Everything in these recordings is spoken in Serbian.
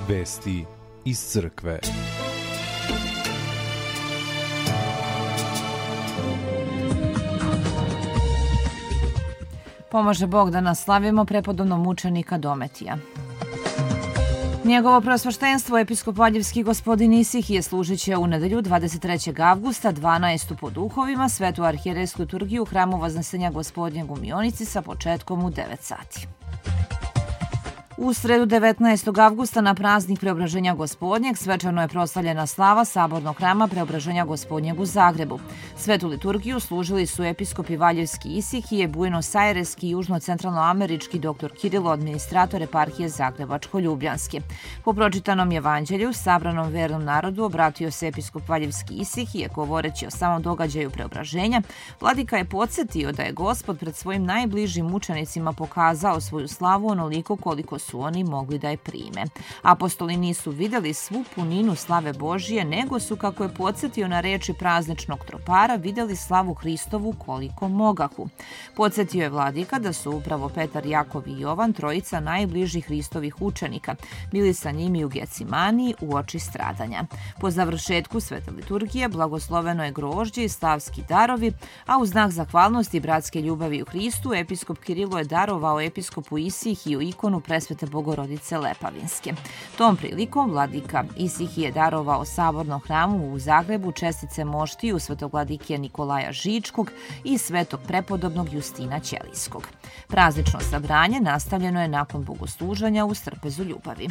Vesti iz crkve. Pomaže Bog da nas slavimo prepodobnog mučenika Dometija. Njegovo preosveštenstvo, episkop Valjevski gospodin Isihije, služit će u nedelju 23. avgusta 12. po duhovima svetu arhijerejsku liturgiju u hramu Vaznesenja gospodnjeg u Mionici sa početkom u 9 sati. U sredu 19. avgusta na praznik Preobraženja gospodnjeg svečano je proslavljena slava Sabornog hrama Preobraženja gospodnjeg u Zagrebu. Svetu liturgiju služili su episkopi Valjevski Isihije, Buenos Aireski i južno-centralnoamerički dr. Kirilo, administrator eparhije Zagrebačko-Ljubljanske. Po pročitanom evanđelju, sabranom vernom narodu obratio se episkop Valjevski Isihije, govoreći o samom događaju preobraženja. Vladika je podsjetio da je Gospod pred svojim najbližim mučenicima pokazao svoju slavu onoliko koliko su oni mogli da je prime. Apostoli nisu vidjeli svu puninu slave Božije, nego su, kako je podsjetio na reči prazničnog tropara, vidjeli slavu Hristovu koliko mogahu. Podsjetio je vladika da su upravo Petar, Jakov i Jovan, trojica najbližih Hristovih učenika, bili sa njim i u Gecimaniji uoči stradanja. Po završetku svete liturgije blagosloveno je grožđe i slavski darovi, a u znak zahvalnosti bratske ljubavi u Hristu, episkop Kirilo je darovao episkopu Isihiju ikonu Presvete Bogorodice Lepavinske. Tom prilikom vladika Isihije je darovao Sabornom hramu u Zagrebu čestice moštiju svetog vladike Nikolaja Žičkog i svetog prepodobnog Justina Ćelijskog. Praznično sabranje nastavljeno je nakon bogosluženja u Strpezu ljubavi.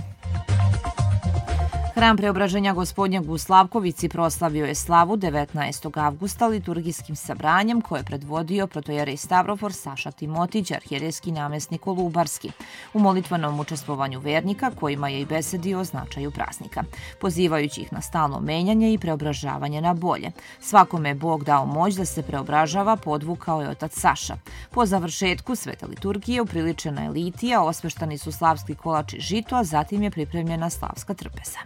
Hram Preobraženja gospodnjeg u Slavkovici proslavio je slavu 19. avgusta liturgijskim sabranjem koje je predvodio protojerej Stavrofor Saša Timotić, arhijerejski namjesnik Kolubarski, u molitvenom učestvovanju vernika kojima je i besedio o značaju praznika, pozivajući ih na stalno menjanje i preobražavanje na bolje. Svakome je Bog dao moć da se preobražava, podvukao je otac Saša. Po završetku svete liturgije upriličena je litija, osveštani su slavski kolač i žito, a zatim je pripremljena slavska trpeza.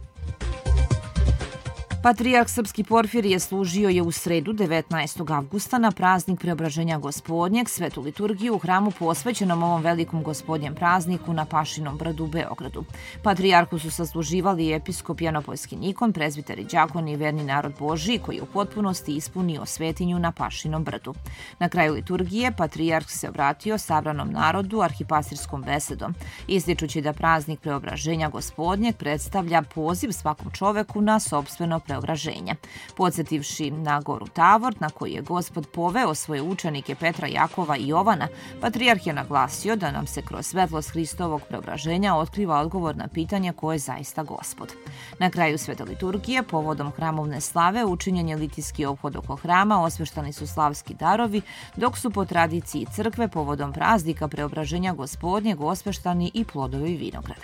Patrijarh Srpski Porfirije služio je u sredu 19. avgusta na praznik Preobraženja gospodnjeg svetu liturgiju u hramu posvećenom ovom velikom gospodnjem prazniku na Pašinom brdu u Beogradu. Patrijarhu su sasluživali episkop Janopoljski Nikon, prezbiteri, đakoni i verni narod Božiji koji je u potpunosti ispunio svetinju na Pašinom brdu. Na kraju liturgije patrijarh se obratio sabranom narodu arhipastirskom besedom, ističući da praznik Preobraženja gospodnjeg predstavlja poziv svakom čoveku na sopstveno preobraženja. Podsjetivši na goru Tavor, na koji je Gospod poveo svoje učenike Petra, Jakova i Jovana, patrijarh je naglasio da nam se kroz svetlost Hristovog preobraženja otkriva odgovor na pitanje ko je zaista Gospod. Na kraju svete liturgije, povodom hramovne slave, učinjen je litijski obhod oko hrama, osveštani su slavski darovi, dok su po tradiciji crkve povodom praznika Preobraženja gospodnjeg osveštani i plodovi vinograda.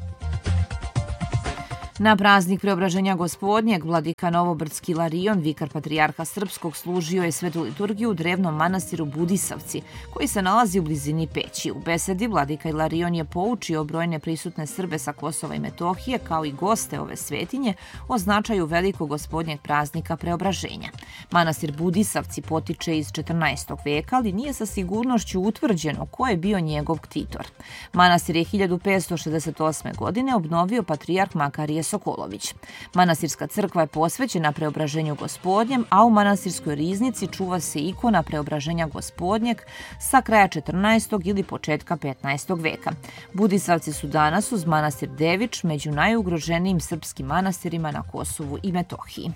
Na praznik Preobraženja gospodnjeg vladika Novobrdski Ilarion, vikar patrijarha Srpskog, služio je svetu liturgiju u drevnom manastiru Budisavci, koji se nalazi u blizini Peći. U besedi vladika Ilarion je poučio brojne prisutne Srbe sa Kosova i Metohije, kao i goste ove svetinje, o značaju velikog gospodnjeg praznika Preobraženja. Manastir Budisavci potiče iz 14. veka, ali nije sa sigurnošću utvrđeno ko je bio njegov ktitor. Manastir je 1568. godine obnovio patrijarh Makarije Sokolović. Manastirska crkva je posvećena Preobraženju gospodnjem, a u manastirskoj riznici čuva se ikona Preobraženja gospodnjeg sa kraja 14. ili početka 15. veka. Budisavci su danas uz manastir Devič među najugroženijim srpskim manastirima na Kosovu i Metohiji.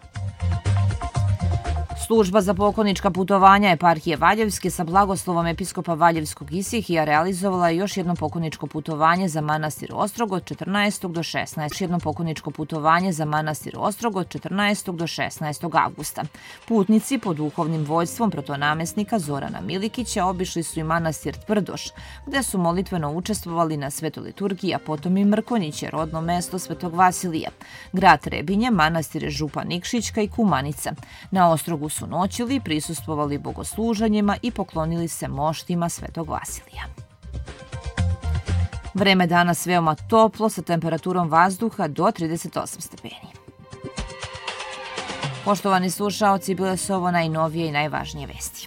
Služba za poklonička putovanja eparhije Valjevske sa blagoslovom episkopa Valjevskog Isihija realizovala je još jedno pokloničko putovanje za manastir Ostrog od 14. do 16. Jedno pokloničko putovanje za manastir Ostrog od 14. do 16. avgusta. Putnici pod duhovnim vođstvom protonamjesnika Zorana Milikića obišli su i manastir Tvrdoš, gde su molitveno učestvovali na svetoj liturgiji, a potom i Mrkonjiće, rodno mesto svetog Vasilija, grad Trebinje, manastire Župa Nikšićka i Kumanica. Na Ostrogu su noćili, prisustvovali bogosluženjima i poklonili se moštima svetog Vasilija. Vreme danas veoma toplo sa temperaturom vazduha do 38 stepeni. Poštovani slušaoci, bile su ovo najnovije i najvažnije vesti.